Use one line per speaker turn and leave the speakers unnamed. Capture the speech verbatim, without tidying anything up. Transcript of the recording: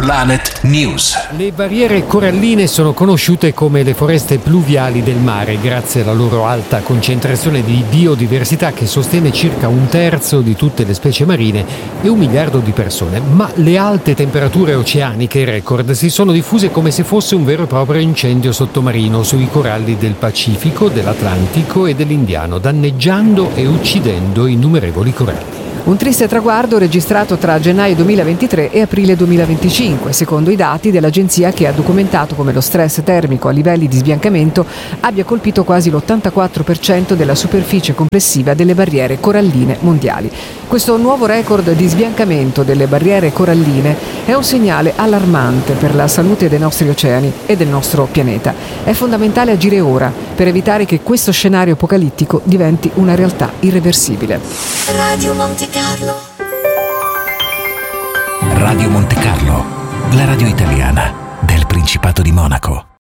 Planet News.
Le barriere coralline sono conosciute come le foreste pluviali del mare grazie alla loro alta concentrazione di biodiversità che sostiene circa un terzo di tutte le specie marine e un miliardo di persone. Ma le alte temperature oceaniche record si sono diffuse come se fosse un vero e proprio incendio sottomarino sui coralli del Pacifico, dell'Atlantico e dell'Indiano, danneggiando e uccidendo innumerevoli coralli.
Un triste traguardo registrato tra gennaio duemilaventitré e aprile duemilaventicinque, secondo i dati dell'agenzia che ha documentato come lo stress termico a livelli di sbiancamento abbia colpito quasi l'ottantaquattro per cento della superficie complessiva delle barriere coralline mondiali. Questo nuovo record di sbiancamento delle barriere coralline è un segnale allarmante per la salute dei nostri oceani e del nostro pianeta. È fondamentale agire ora per evitare che questo scenario apocalittico diventi una realtà irreversibile.
Radio Monte Carlo.
Radio Monte Carlo, la radio italiana del Principato di Monaco.